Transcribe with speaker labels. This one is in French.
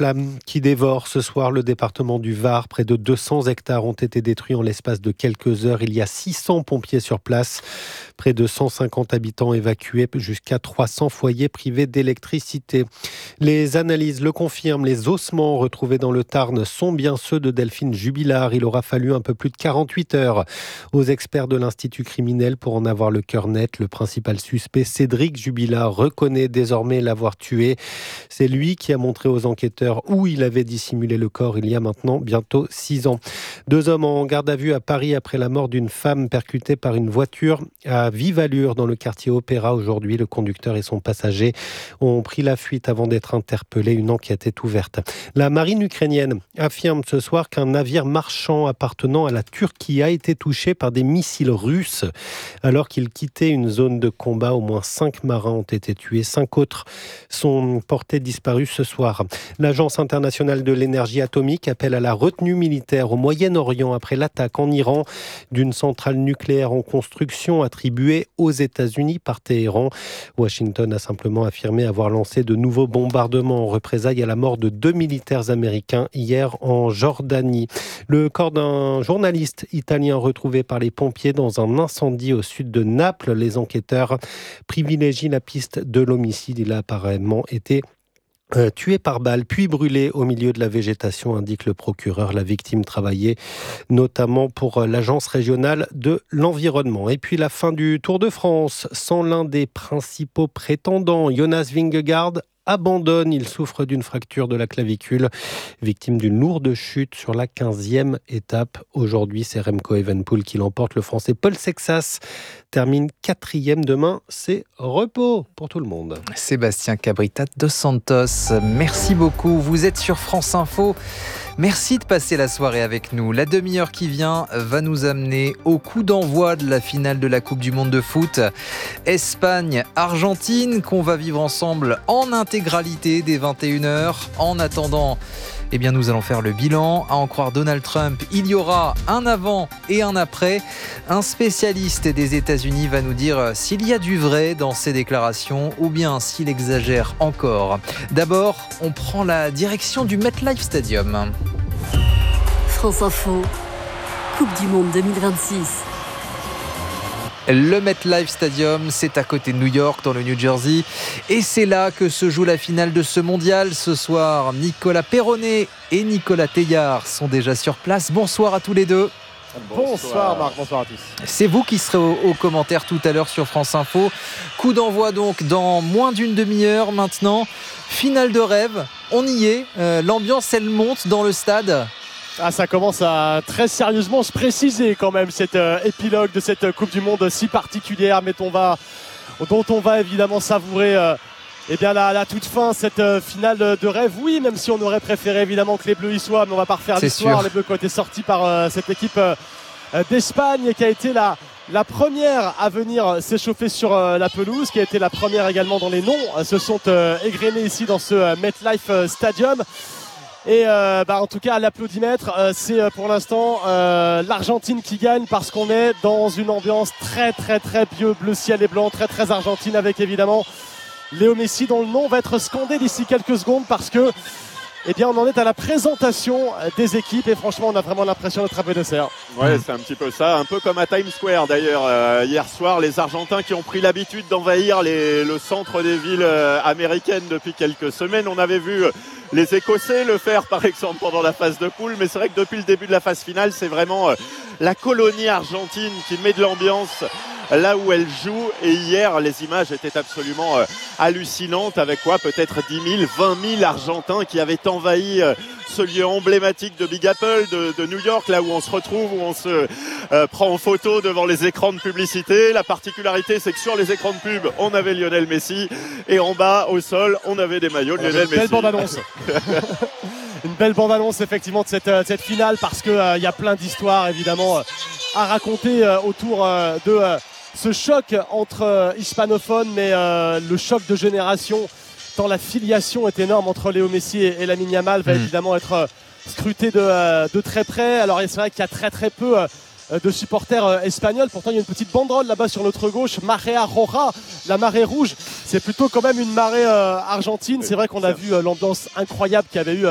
Speaker 1: flammes qui dévorent ce soir le département du Var. Près de 200 hectares ont été détruits en l'espace de quelques heures. Il y a 600 pompiers sur place. Près de 150 habitants évacués, jusqu'à 300 foyers privés d'électricité. Les analyses le confirment, les ossements retrouvés dans le Tarn sont bien ceux de Delphine Jubilard. Il aura fallu un peu plus de 48 heures aux experts de l'Institut criminel pour en avoir le cœur net. Le principal suspect, Cédric Jubilard, reconnaît désormais l'avoir tué. C'est lui qui a montré aux enquêteurs où il avait dissimulé le corps il y a maintenant bientôt 6 ans. 2 hommes en garde à vue à Paris après la mort d'une femme percutée par une voiture à vive allure dans le quartier Opéra. Aujourd'hui, le conducteur et son passager ont pris la fuite avant d'être interpellés. Une enquête est ouverte. La marine ukrainienne affirme ce soir qu'un navire marchand appartenant à la Turquie a été touché par des missiles russes alors qu'il quittait une zone de combat. Au moins 5 marins ont été tués. 5 autres sont portés disparus ce soir. L'Agence internationale de l'énergie atomique appelle à la retenue militaire au Moyen-Orient après l'attaque en Iran d'une centrale nucléaire en construction attribuée aux États-Unis par Téhéran. Washington a simplement affirmé avoir lancé de nouveaux bombardements en représailles à la mort de 2 militaires américains hier en Jordanie. Le corps d'un journaliste italien retrouvé par les pompiers dans un incendie au sud de Naples. Les enquêteurs privilégient la piste de l'homicide. Il a apparemment été tué par balle, puis brûlé au milieu de la végétation, indique le procureur. La victime travaillait notamment pour l'Agence régionale de l'environnement. Et puis la fin du Tour de France, sans l'un des principaux prétendants, Jonas Vingegaard abandonne. Il souffre d'une fracture de la clavicule, victime d'une lourde chute sur la 15e étape. Aujourd'hui, c'est Remco Evenepoel qui l'emporte. Le Français Paul Sexas termine 4e. Demain, c'est repos pour tout le monde.
Speaker 2: Sébastien Cabritat dos Santos, merci beaucoup. Vous êtes sur France Info. Merci de passer la soirée avec nous. La demi-heure qui vient va nous amener au coup d'envoi de la finale de la Coupe du Monde de foot. Espagne-Argentine, qu'on va vivre ensemble en intégralité dès 21h. En attendant, nous allons faire le bilan. À en croire Donald Trump, il y aura un avant et un après. Un spécialiste des États-Unis va nous dire s'il y a du vrai dans ces déclarations ou bien s'il exagère encore. D'abord, on prend la direction du MetLife Stadium.
Speaker 3: France Info, Coupe du Monde 2026.
Speaker 2: Le MetLife Stadium, c'est à côté de New York, dans le New Jersey. Et c'est là que se joue la finale de ce mondial. Ce soir, Nicolas Perronnet et Nicolas Teillard sont déjà sur place. Bonsoir à tous les deux.
Speaker 4: Bonsoir Marc, bonsoir à tous.
Speaker 2: C'est vous qui serez aux commentaires tout à l'heure sur France Info. Coup d'envoi donc dans moins d'une demi-heure maintenant. Finale de rêve, on y est. L'ambiance, elle monte dans le stade.
Speaker 4: Ça commence à très sérieusement se préciser quand même cet épilogue de cette Coupe du Monde si particulière, mais dont on va évidemment savourer la toute fin, cette finale de rêve. Oui, même si on aurait préféré évidemment que les Bleus y soient, mais on va pas refaire l'histoire. Les Bleus qui ont été sortis par cette équipe d'Espagne et qui a été la première à venir s'échauffer sur la pelouse, qui a été la première également dans les noms se sont égrenés ici dans ce MetLife Stadium. Et en tout cas à l'applaudimètre, c'est pour l'instant l'Argentine qui gagne, parce qu'on est dans une ambiance très très très bleu ciel et blanc, très très argentine, avec évidemment Léo Messi dont le nom va être scandé d'ici quelques secondes, parce que on en est à la présentation des équipes et franchement on a vraiment l'impression d'être à Buenos Aires.
Speaker 5: Ouais, c'est un petit peu ça, un peu comme à Times Square d'ailleurs hier soir, les Argentins qui ont pris l'habitude d'envahir le centre des villes américaines depuis quelques semaines. On avait vu les Écossais le faire par exemple pendant la phase de poule, mais c'est vrai que depuis le début de la phase finale, c'est vraiment la colonie argentine qui met de l'ambiance là où elle joue. Et hier, les images étaient absolument hallucinantes, avec quoi peut-être 10 000, 20 000 Argentins qui avaient envahi ce lieu emblématique de Big Apple, de New York, là où on se retrouve, où on se prend en photo devant les écrans de publicité. La particularité, c'est que sur les écrans de pub, on avait Lionel Messi, et en bas, au sol, on avait des maillots de Lionel Messi.
Speaker 4: Belle bande-annonce. Une belle bande-annonce effectivement de cette finale, parce qu'il y a plein d'histoires évidemment à raconter autour de ce choc entre hispanophones, mais le choc de génération, tant la filiation est énorme entre Léo Messi et Lamine Yamal, va évidemment être scruté de très près. Alors c'est vrai qu'il y a très très peu de supporters espagnols. Pourtant, il y a une petite banderole là-bas sur notre gauche, Marea Roja, la marée rouge. C'est plutôt quand même une marée argentine. C'est vrai qu'on a vu l'ambiance incroyable qu'il y avait eu